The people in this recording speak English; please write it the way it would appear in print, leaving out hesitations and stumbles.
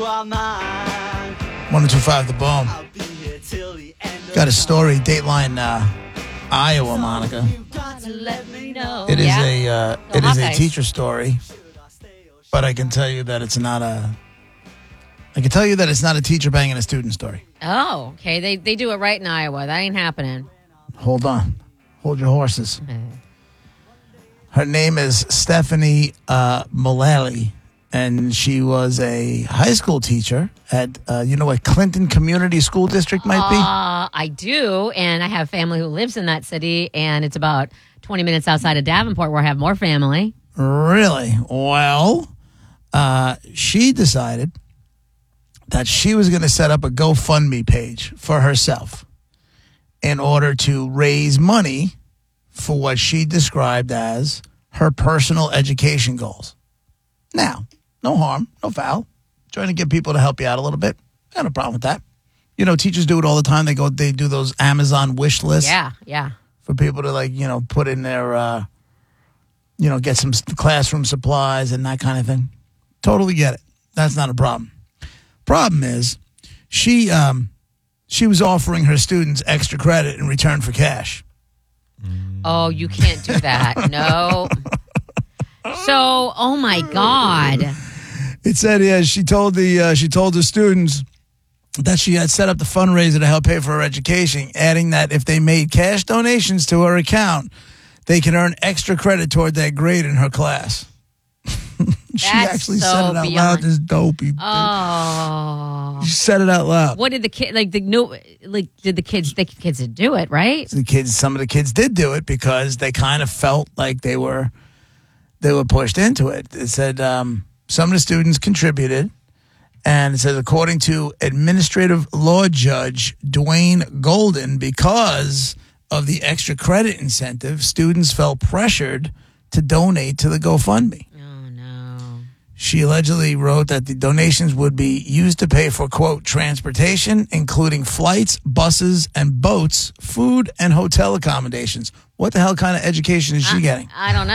102.5 The Boom. Got a story, Dateline, Iowa, Monica. It is a teacher story, but I can tell you that it's not a teacher banging a student story. Oh, okay. They do it right in Iowa. That ain't happening. Hold on. Hold your horses. Her name is Stephanie Mullally, and she was a high school teacher at, you know what Clinton Community School District might be? I do, and I have family who lives in that city, and it's about 20 minutes outside of Davenport where I have more family. Really? Well, she decided that she was going to set up a GoFundMe page for herself in order to raise money for what she described as her personal education goals. Now, no harm, no foul. Trying to get people to help you out a little bit. Got no problem with that. You know, teachers do it all the time. They do those Amazon wish lists. Yeah. For people to put in their, get some classroom supplies and that kind of thing. Totally get it. That's not a problem. Problem is, she was offering her students extra credit in return for cash. Oh, you can't do that. No. So, oh my God. It said, yeah, she told the students that she had set up the fundraiser to help pay for her education, adding that if they made cash donations to her account, they can earn extra credit toward that grade in her class. She actually said it out loud. This dopey. Oh. She said it out loud. What did the kid did the kids do it, right? Some of the kids did do it because they kind of felt like they were pushed into it. It said some of the students contributed, and it says according to administrative law judge Dwayne Golden, because of the extra credit incentive, students felt pressured to donate to the GoFundMe. She allegedly wrote that the donations would be used to pay for, quote, transportation, including flights, buses, and boats, food, and hotel accommodations. What the hell kind of education is she getting? I don't know.